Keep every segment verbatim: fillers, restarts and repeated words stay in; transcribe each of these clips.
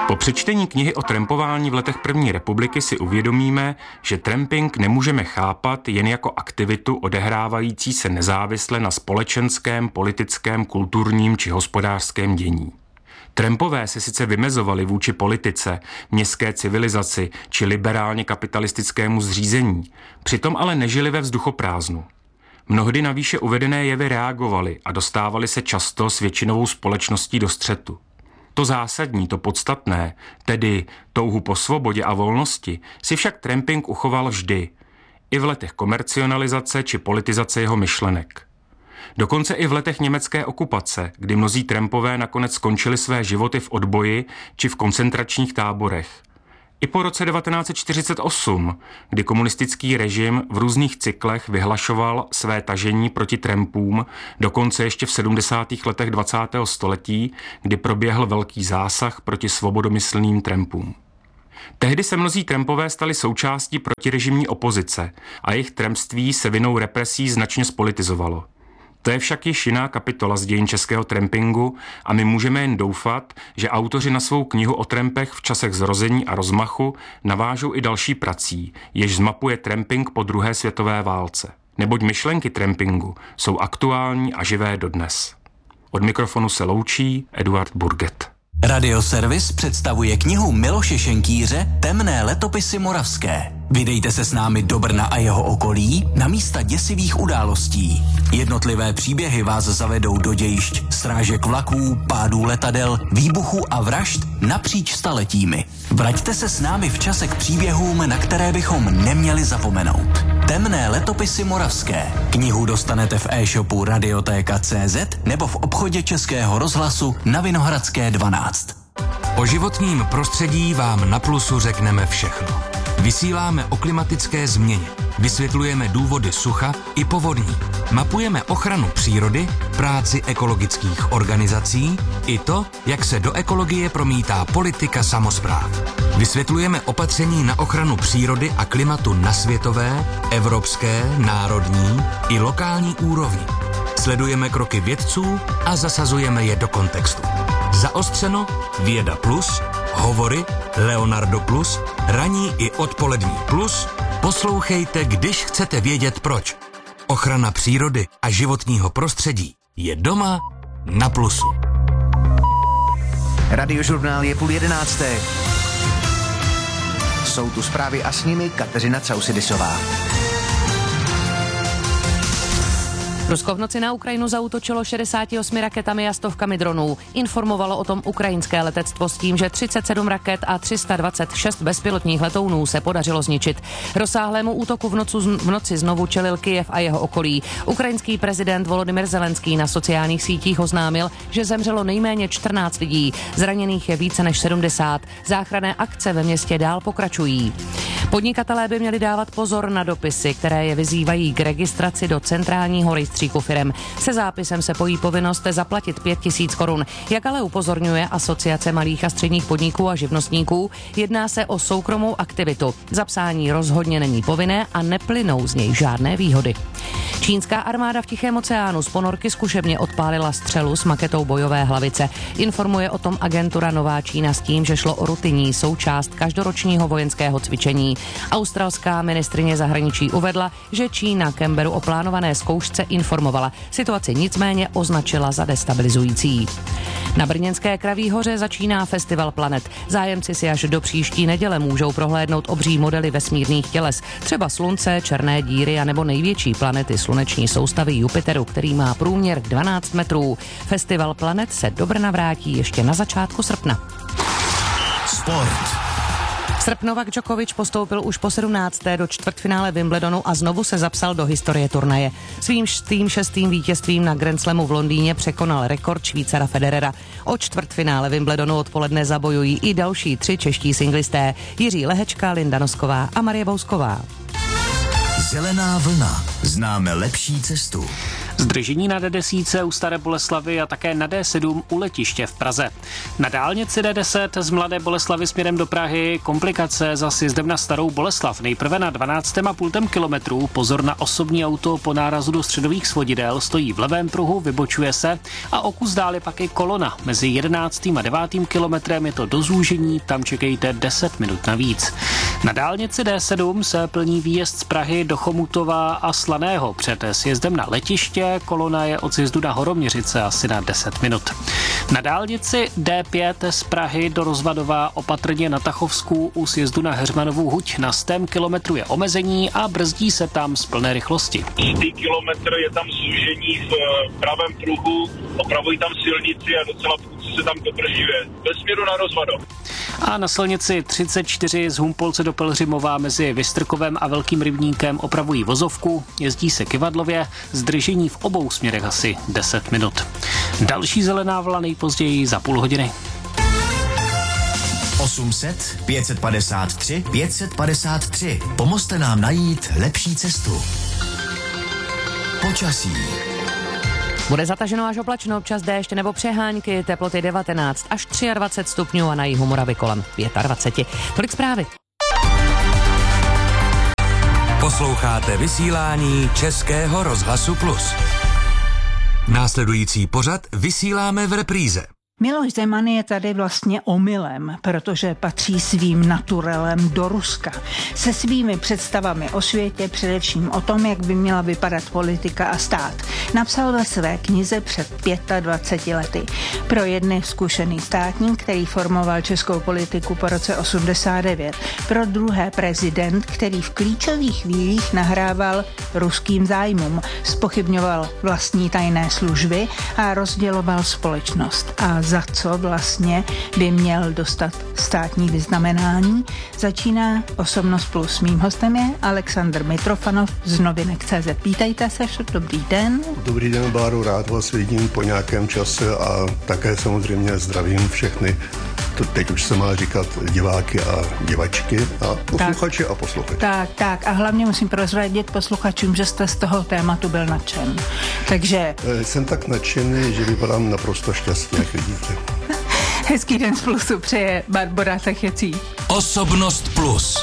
Po přečtení knihy o trampování v letech první republiky si uvědomíme, že tramping nemůžeme chápat jen jako aktivitu odehrávající se nezávisle na společenském, politickém, kulturním či hospodářském dění. Trampové se sice vymezovali vůči politice, městské civilizaci či liberálně kapitalistickému zřízení, přitom ale nežili ve vzduchoprázdnu. Mnohdy na výše uvedené jevy reagovali a dostávali se často s většinovou společností do střetu. To zásadní, to podstatné, tedy touhu po svobodě a volnosti, si však tramping uchoval vždy, i v letech komercionalizace či politizace jeho myšlenek. Dokonce i v letech německé okupace, kdy mnozí trampové nakonec skončili své životy v odboji či v koncentračních táborech. I po roce devatenáct set čtyřicet osm, kdy komunistický režim v různých cyklech vyhlašoval své tažení proti trampům, dokonce ještě v sedmdesátých letech dvacátého století, kdy proběhl velký zásah proti svobodomyslným trampům. Tehdy se mnozí trampové stali součástí protirežimní opozice a jejich trampství se vinou represí značně spolitizovalo. To je však již jiná kapitola z dějin českého trampingu a my můžeme jen doufat, že autoři na svou knihu o trampech v časech zrození a rozmachu navážou i další prací, jež zmapuje tramping po druhé světové válce. Neboť myšlenky trampingu jsou aktuální a živé dodnes. Od mikrofonu se loučí Eduard Burget. Radioservis představuje knihu Miloše Šenkýře Temné letopisy moravské. Vydejte se s námi do Brna a jeho okolí na místa děsivých událostí. Jednotlivé příběhy vás zavedou do dějišť srážek vlaků, pádů letadel, výbuchů a vražd napříč staletími. Vraťte se s námi v čase k příběhům, na které bychom neměli zapomenout. Temné letopisy moravské. Knihu dostanete v e-shopu Radiotéka tečka cé zet nebo v obchodě Českého rozhlasu na Vinohradské dvanáct. O životním prostředí vám na Plusu řekneme všechno. Vysíláme o klimatické změně, vysvětlujeme důvody sucha i povodní, mapujeme ochranu přírody, práci ekologických organizací i to, jak se do ekologie promítá politika samospráv. Vysvětlujeme opatření na ochranu přírody a klimatu na světové, evropské, národní i lokální úrovni. Sledujeme kroky vědců a zasazujeme je do kontextu. Zaostřeno, Věda plus, Hovory, Leonardo plus, Ranní i odpolední plus. Poslouchejte, když chcete vědět proč. Ochrana přírody a životního prostředí je doma na Plusu. Radiožurnál je půl jedenácté. Jsou tu zprávy a s nimi Kateřina Causidisová. Rusko v noci na Ukrajinu zaútočilo šedesáti osmi raketami a stovkami dronů. Informovalo o tom ukrajinské letectvo s tím, že třicet sedm raket a tři sta dvacet šest bezpilotních letounů se podařilo zničit. Rozsáhlému útoku v, nocu, v noci znovu čelil Kyjev a jeho okolí. Ukrajinský prezident Volodymyr Zelenský na sociálních sítích oznámil, že zemřelo nejméně čtrnáct lidí. Zraněných je více než sedmdesát. Záchranné akce ve městě dál pokračují. Podnikatelé by měli dávat pozor na dopisy, které je vyzývají k registraci do centrálního rejstříku firem. Se zápisem se pojí povinnost zaplatit pět tisíc korun. Jak ale upozorňuje Asociace malých a středních podniků a živnostníků, jedná se o soukromou aktivitu. Zapsání rozhodně není povinné a neplynou z něj žádné výhody. Čínská armáda v Tichém oceánu z ponorky zkušebně odpálila střelu s maketou bojové hlavice. Informuje o tom agentura Nová Čína s tím, že šlo o rutinní součást každoročního vojenského cvičení. Australská ministryně zahraničí uvedla, že Čína Canberu o plánované zkoušce informovala. Situaci nicméně označila za destabilizující. Na brněnské Kraví hoře začíná festival planet. Zájemci si až do příští neděle můžou prohlédnout obří modely vesmírných těles, třeba Slunce, černé díry a nebo největší planety sluneční soustavy Jupiteru, který má průměr dvanáct metrů. Festival planet se do Brna vrátí ještě na začátku srpna. Sport. Srb Novak Djokovic postoupil už po sedmnácté do čtvrtfinále Wimbledonu a znovu se zapsal do historie turnaje. Svým šestým šestým vítězstvím na Grand Slamu v Londýně překonal rekord Švýcara Federera. O čtvrtfinále Wimbledonu odpoledne zabojují i další tři čeští singlisté: Jiří Lehečka, Linda Nosková a Marie Bousková. Zelená vlna. Známe lepší cestu. Zdržení na D desítce u Staré Boleslavi a také na D sedm u letiště v Praze. Na dálnici D deset z Mladé Boleslavi směrem do Prahy komplikace za sjezdem na Starou Boleslav. Nejprve na dvanáct a půl kilometru, pozor na osobní auto po nárazu do středových svodidel, stojí v levém pruhu, vybočuje se a o kus dál je pak i kolona. Mezi jedenáctým a devátým kilometrem je to do zúžení, tam čekejte deset minut navíc. Na dálnici D sedm se plní výjezd z Prahy do Chomutova a Slaného. Před sjezdem na letiště kolona je od sjezdu na Horoměřice asi na deset minut. Na dálnici D pět z Prahy do Rozvadova opatrně na Tachovsku u sjezdu na Heřmanovu huť na stém kilometru je omezení a brzdí se tam z plné rychlosti. Čtyři kilometr je tam zúžení v pravém pruhu, opravují tam silnici a docela prudce se tam dodržuje. Ve směru na Rozvadov. A na silnici třicet čtyři z Humpolce do Pelhřimova mezi Vystrkovem a Velkým Rybníkem opravují vozovku, jezdí se Kyvadlově, zdržení v obou směrech asi deset minut. Další zelená vlna nejpozději za půl hodiny. osm set, pět set padesát tři, pět set padesát tři. Pomozte nám najít lepší cestu. Počasí. Bude zataženo až oblačno, občas déšť nebo přehánky, teploty devatenáct až dvacet tři stupňů a na jihu Moravy kolem dvacet pět. Tolik zprávy. Posloucháte vysílání Českého rozhlasu Plus. Následující pořad vysíláme v repríze. Miloš Zeman je tady vlastně omylem, protože patří svým naturelem do Ruska. Se svými představami o světě, především o tom, jak by měla vypadat politika a stát. Napsal ve své knize před dvaceti pěti lety. Pro jedny zkušený státník, který formoval českou politiku po roce osmdesát devět. Pro druhé prezident, který v klíčových chvílích nahrával ruským zájmům, zpochybňoval vlastní tajné služby a rozděloval společnost. A za co vlastně by měl dostat státní vyznamenání, začíná Osobnost plus. Mým hostem je Alexandr Mitrofanov z novinek tečka cé zet. Vítejte se, dobrý den. Dobrý den, Báro, rád vás vidím po nějakém čase a také samozřejmě zdravím všechny, to teď už se má říkat diváky a divačky a posluchači tak. a posluchači. Tak, tak a hlavně musím prozradit posluchačům, že jste z toho tématu byl nadšen. Takže... Jsem tak nadšený, že vypadám naprosto šťastně, jak vidíte. Hezký den z Plusu přeje Barbora Tachecí. Osobnost plus.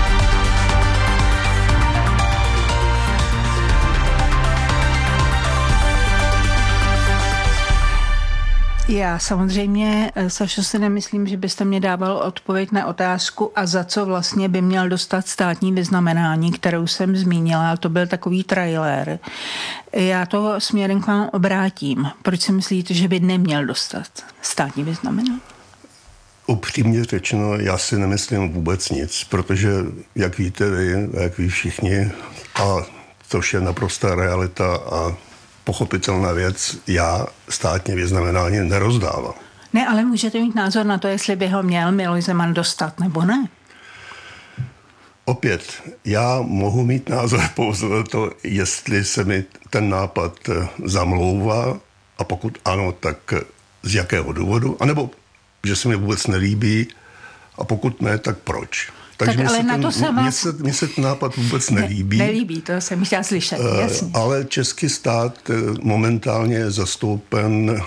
Já samozřejmě, Sašo, si nemyslím, že byste mě dával odpověď na otázku a za co vlastně by měl dostat státní vyznamenání, kterou jsem zmínila, to byl takový trailer. Já to směrem k vám obrátím. Proč si myslíte, že by neměl dostat státní vyznamenání? Upřímně řečeno, já si nemyslím vůbec nic, protože, jak víte vy, jak ví všichni, a což je naprostá realita a pochopitelná věc, já státní vyznamenání nerozdávám. Ne, ale můžete mít názor na to, jestli by ho měl Miloš Zeman dostat, nebo ne? Opět, já mohu mít názor pouze na to, jestli se mi ten nápad zamlouvá a pokud ano, tak z jakého důvodu, anebo že se mi vůbec nelíbí a pokud ne, tak proč. Takže tak, ale mě, na ten, to se mě, vás... se, mě se ten nápad vůbec nelíbí. Ne, nelíbí, to jsem chtěla slyšet, uh, jasně. Ale český stát momentálně je zastoupen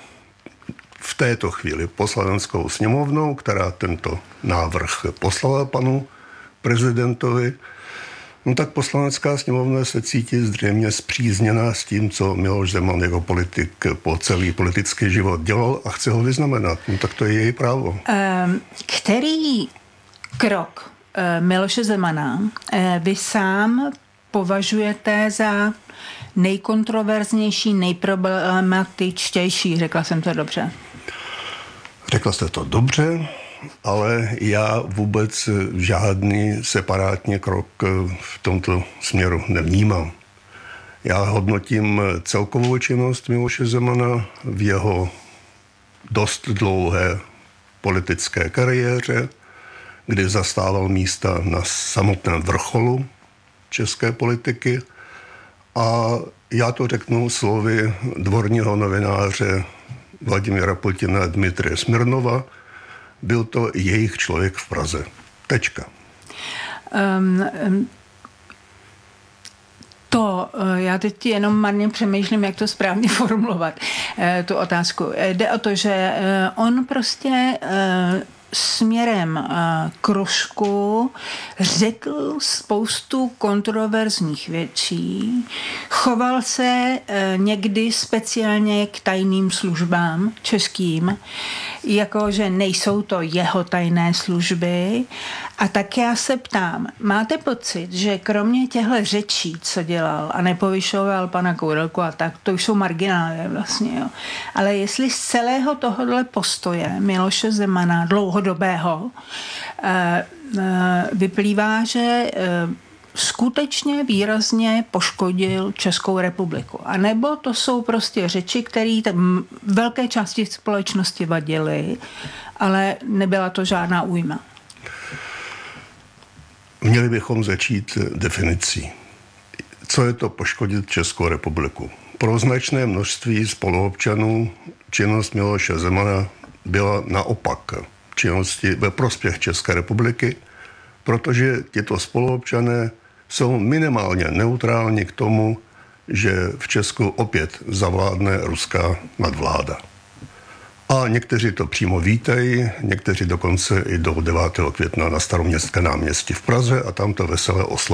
v této chvíli poslaneckou sněmovnou, která tento návrh poslala panu prezidentovi. No tak poslanecká sněmovna se cítí zřejmě spřízněná s tím, co Miloš Zeman jako politik po celý politický život dělal a chce ho vyznamenat. No tak to je její právo. Um, který krok Miloše Zemana vy sám považujete za nejkontroverznější, nejproblematičtější, řekla jsem to dobře? Řekla jste to dobře, ale já vůbec žádný separátní krok v tomto směru nevnímám. Já hodnotím celkovou činnost Miloše Zemana v jeho dost dlouhé politické kariéře, kdy zastával místa na samotném vrcholu české politiky. A já to řeknu slovy dvorního novináře Vladimira Putina Dmitrije Smirnova, byl to jejich člověk v Praze. Tečka. Um, um, To, já teď jenom marně přemýšlím, jak to správně formulovat, tu otázku. Jde o to, že on prostě směrem k Rusku řekl spoustu kontroverzních věcí, choval se někdy speciálně k tajným službám českým, jakože nejsou to jeho tajné služby. A tak já se ptám, máte pocit, že kromě těchto řečí, co dělal a nepovyšoval pana Koudelku a tak, to už jsou marginálie vlastně, jo. Ale jestli z celého tohohle postoje Miloše Zemana dlouhodobého vyplývá, že skutečně výrazně poškodil Českou republiku. A nebo to jsou prostě řeči, které velké části společnosti vadily, ale nebyla to žádná újma. Měli bychom začít definicí. Co je to poškodit Českou republiku? Pro značné množství spoluobčanů činnost Miloše Zemana byla naopak činnosti ve prospěch České republiky, protože tyto spoluobčané jsou minimálně neutrální k tomu, že v Česku opět zavládne ruská nadvláda. A někteří to přímo vítají, někteří dokonce i do devátého května na Staroměstské náměstí v Praze a tam to veselé oslavy.